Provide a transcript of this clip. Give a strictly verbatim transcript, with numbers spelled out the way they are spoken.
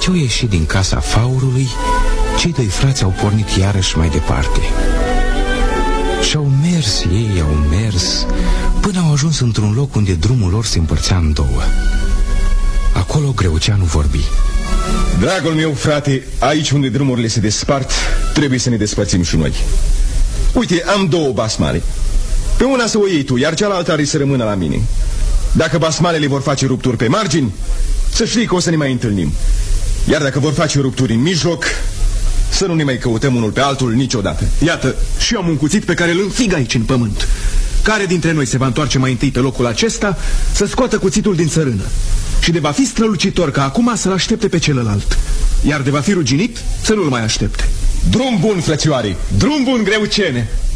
ce au ieșit din casa faurului, cei doi frați au pornit iarăși mai departe. Și-au mers ei, au mers, până au ajuns într-un loc unde drumul lor se împărțea în două. Acolo Greuceanu vorbi. Dragul meu frate, aici unde drumurile se despart, trebuie să ne despărțim și noi. Uite, am două basmale. Pe una să o iei tu, iar cealaltă are să rămână la mine. Dacă basmalele vor face rupturi pe margini, să știi că o să ne mai întâlnim. Iar dacă vor face rupturi în mijloc, să nu ne mai căutăm unul pe altul niciodată. Iată, și am un cuțit pe care îl înfig aici în pământ. Care dintre noi se va întoarce mai întâi pe locul acesta să scoată cuțitul din țărână? Și de va fi strălucitor ca acum să-l aștepte pe celălalt, iar de va fi ruginit să nu-l mai aștepte. Drum bun, frățioare, drum bun, Greucene!